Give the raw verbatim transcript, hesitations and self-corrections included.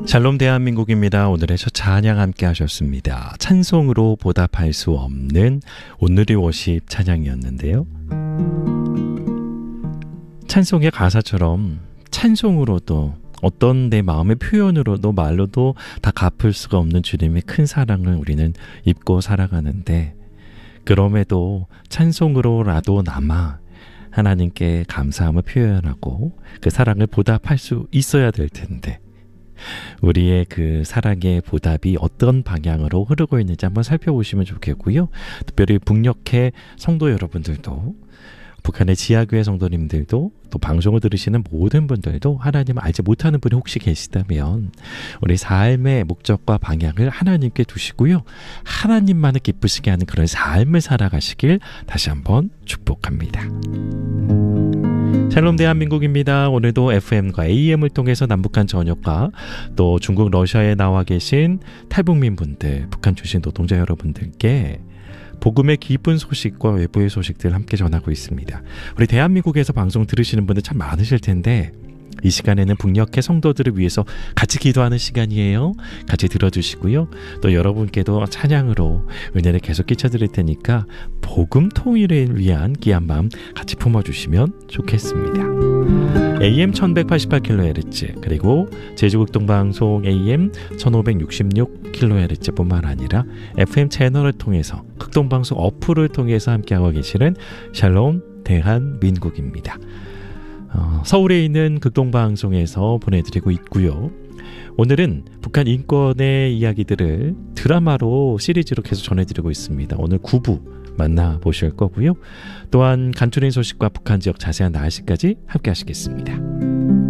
샬롬 대한민국입니다. 오늘의 첫 찬양 함께 하셨습니다. 찬송으로 보답할 수 없는 오늘의 워십 찬양이었는데요. 찬송의 가사처럼 찬송으로도 어떤 내 마음의 표현으로도 말로도 다 갚을 수가 없는 주님의 큰 사랑을 우리는 입고 살아가는데, 그럼에도 찬송으로라도 남아 하나님께 감사함을 표현하고 그 사랑을 보답할 수 있어야 될 텐데, 우리의 그 사랑의 보답이 어떤 방향으로 흐르고 있는지 한번 살펴보시면 좋겠고요. 특별히 북녘의 성도 여러분들도, 북한의 지하교회 성도님들도, 또 방송을 들으시는 모든 분들도 하나님을 알지 못하는 분이 혹시 계시다면 우리 삶의 목적과 방향을 하나님께 두시고요, 하나님만을 기쁘시게 하는 그런 삶을 살아가시길 다시 한번 축복합니다. 샬롬 대한민국입니다. 오늘도 에프엠과 에이엠을 통해서 남북한 전역과 또 중국 러시아에 나와 계신 탈북민 분들, 북한 출신 노동자 여러분들께 복음의 기쁜 소식과 외부의 소식들 함께 전하고 있습니다. 우리 대한민국에서 방송 들으시는 분들 참 많으실 텐데, 이 시간에는 북녘의 성도들을 위해서 같이 기도하는 시간이에요. 같이 들어주시고요. 또 여러분께도 찬양으로 은혜를 계속 끼쳐드릴 테니까 복음 통일을 위한 귀한 마음 같이 품어주시면 좋겠습니다. 에이엠 천백팔십팔 킬로헤르츠 그리고 제주극동방송 에이엠 천오백육십육 킬로헤르츠 뿐만 아니라 에프엠 채널을 통해서 극동방송 어플을 통해서 함께하고 계시는 샬롬 대한민국입니다. 어, 서울에 있는 극동방송에서 보내드리고 있고요. 오늘은 북한 인권의 이야기들을 드라마로 시리즈로 계속 전해드리고 있습니다. 오늘 구 부 만나보실 거고요. 또한 간추린 소식과 북한 지역 자세한 날씨까지 함께 하시겠습니다.